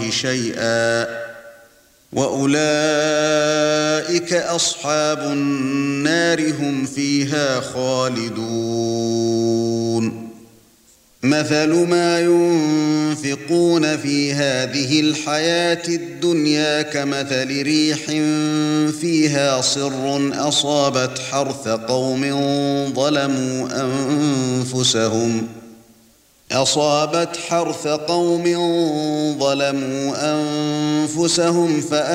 اللَّهِ شَيْئًا وَأُولَئِكَ أَصْحَابُ النَّارِ هُمْ فِيهَا خَالِدُونَ مَثَلُ مَا يُنْفِقُونَ فِي هَذِهِ الْحَيَاةِ الدُّنْيَا كَمَثَلِ رِيحٍ فِيهَا صِرٌّ أَصَابَتْ حَرْثَ قَوْمٍ ظَلَمُوا أَنفُسَهُمْ